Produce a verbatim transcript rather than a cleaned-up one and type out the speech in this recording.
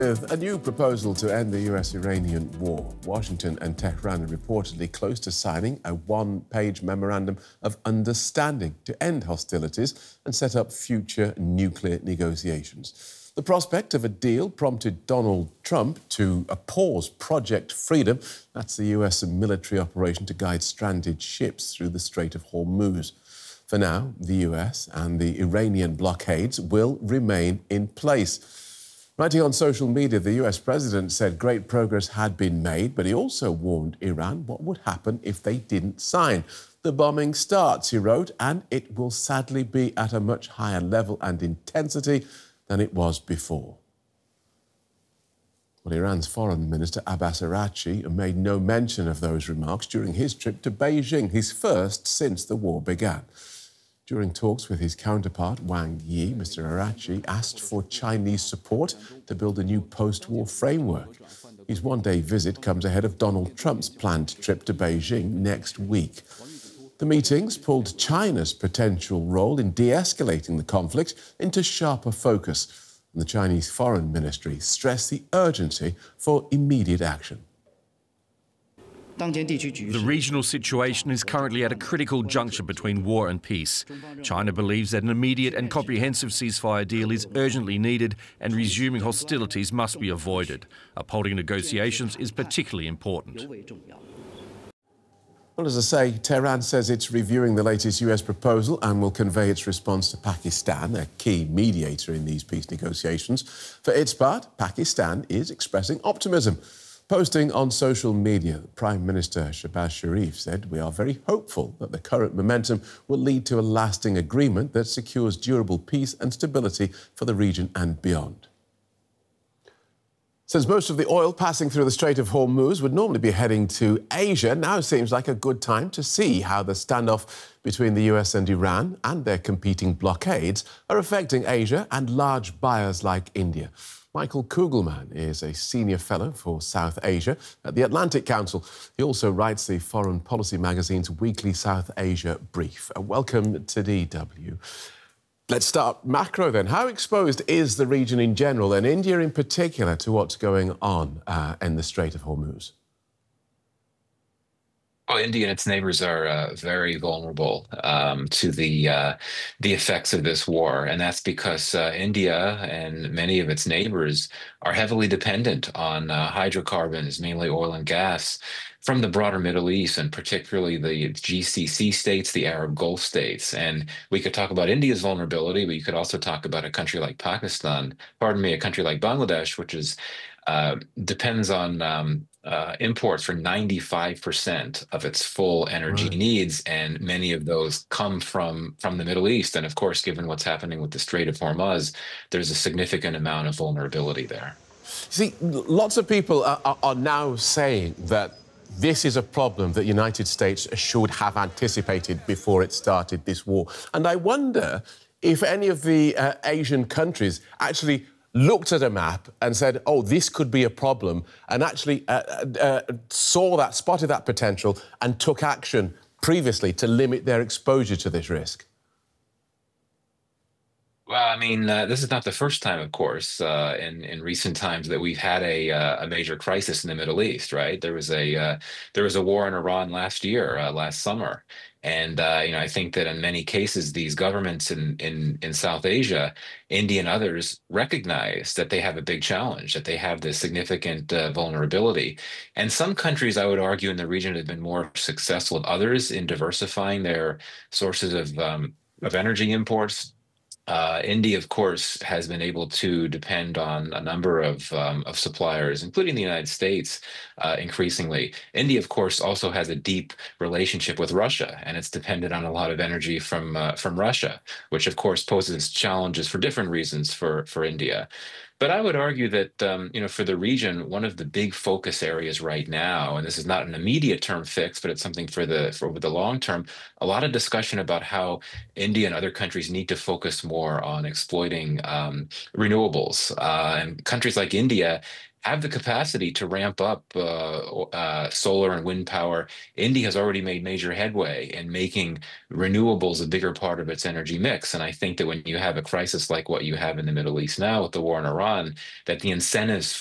With a new proposal to end the U S-Iranian war, Washington and Tehran are reportedly close to signing a one-page memorandum of understanding to end hostilities and set up future nuclear negotiations. The prospect of a deal prompted Donald Trump to pause Project Freedom. That's the U S military operation to guide stranded ships through the Strait of Hormuz. For now, the U S and the Iranian blockades will remain in place. Writing on social media, the U S president said great progress had been made, but he also warned Iran what would happen if they didn't sign. The bombing starts, he wrote, and it will sadly be at a much higher level and intensity than it was before. Well, Iran's Foreign Minister Abbas Araghchi made no mention of those remarks during his trip to Beijing, his first since the war began. During talks with his counterpart, Wang Yi, Mister Araghchi asked for Chinese support to build a new post-war framework. His one-day visit comes ahead of Donald Trump's planned trip to Beijing next week. The meetings pulled China's potential role in de-escalating the conflict into sharper focus, and the Chinese Foreign Ministry stressed the urgency for immediate action. The regional situation is currently at a critical juncture between war and peace. China believes that an immediate and comprehensive ceasefire deal is urgently needed and resuming hostilities must be avoided. Upholding negotiations is particularly important. Well, as I say, Tehran says it's reviewing the latest U S proposal and will convey its response to Pakistan, a key mediator in these peace negotiations. For its part, Pakistan is expressing optimism. Posting on social media, Prime Minister Shehbaz Sharif said, "We are very hopeful that the current momentum will lead to a lasting agreement that secures durable peace and stability for the region and beyond." Since most of the oil passing through the Strait of Hormuz would normally be heading to Asia, now seems like a good time to see how the standoff between the U S and Iran and their competing blockades are affecting Asia and large buyers like India. Michael Kugelman is a senior fellow for South Asia at the Atlantic Council. He also writes the Foreign Policy magazine's weekly South Asia brief. Uh, welcome to D W. Let's start macro then. How exposed is the region in general and India in particular to what's going on uh, in the Strait of Hormuz? Well, India and its neighbors are uh, very vulnerable um, to the uh, the effects of this war, and that's because uh, India and many of its neighbors are heavily dependent on uh, hydrocarbons, mainly oil and gas, from the broader Middle East, and particularly the G C C states, the Arab Gulf states. And we could talk about India's vulnerability, but you could also talk about a country like Pakistan, pardon me, a country like Bangladesh, which is uh, depends on um, uh, imports for ninety-five percent of its full energy Right. needs, and many of those come from from the Middle East. And of course, given what's happening with the Strait of Hormuz, there's a significant amount of vulnerability there. See, lots of people are, are, are now saying that this is a problem that United States should have anticipated before it started this war. And I wonder if any of the uh, Asian countries actually looked at a map and said, oh, this could be a problem, and actually uh, uh, saw that, spotted that potential and took action previously to limit their exposure to this risk. Well, I mean, uh, this is not the first time, of course, uh, in in recent times that we've had a uh, a major crisis in the Middle East, right? There was a uh, there was a war in Iran last year, uh, last summer, and uh, you know, I think that in many cases, these governments in in in South Asia, India and others, recognize that they have a big challenge, that they have this significant uh, vulnerability, and some countries, I would argue, in the region have been more successful than others in diversifying their sources of um, of energy imports. Uh, India, of course, has been able to depend on a number of um, of suppliers, including the United States, uh, increasingly. India, of course, also has a deep relationship with Russia, and it's dependent on a lot of energy from uh, from Russia, which, of course, poses challenges for different reasons for for India. But I would argue that, um, you know, for the region, one of the big focus areas right now, and this is not an immediate term fix, but it's something for the for over the long term, a lot of discussion about how India and other countries need to focus more on exploiting um, renewables. Uh, and countries like India have the capacity to ramp up uh, uh, solar and wind power. India has already made major headway in making renewables a bigger part of its energy mix. And I think that when you have a crisis like what you have in the Middle East now with the war in Iran, that the incentives